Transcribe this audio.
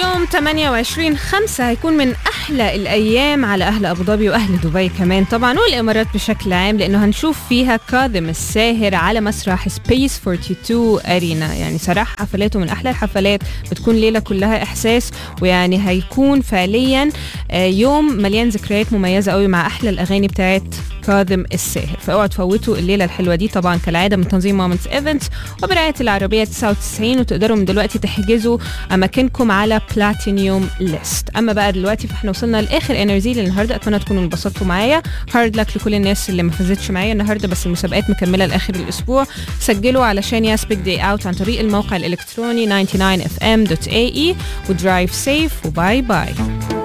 يوم 28/5 هيكون من أحلى الأيام على أهل أبو ظبي وأهل دبي كمان طبعا والإمارات بشكل عام، لأنه هنشوف فيها كاظم الساهر على مسرح سبيس 42 أرينا. يعني صراحة حفلاته من أحلى الحفلات، بتكون ليلة كلها إحساس، ويعني هيكون فعليا يوم مليان ذكريات مميزة قوي مع أحلى الأغاني بتاعت كاظم الساهر. فاوعوا تفوتوا الليلة الحلوة دي طبعا كالعادة من تنظيم مومنتس ايفنتس وبرعاية العربية 99، وتقدروا من دلوقتي تحجزوا أماكنكم على بلاتينيوم ليست. أما بقى دلوقتي فاحنا وصلنا لآخر انرجي للنهاردة، أتمنى تكونوا انبسطتوا معايا. هارد لك لكل الناس اللي ما فازتش معايا النهاردة، بس المسابقات مكملة لآخر الأسبوع. سجلوا علشان ياس بيج داي اوت عن طريق الموقع الإلكتروني 99fm.ae ودرايف سيف وباي باي.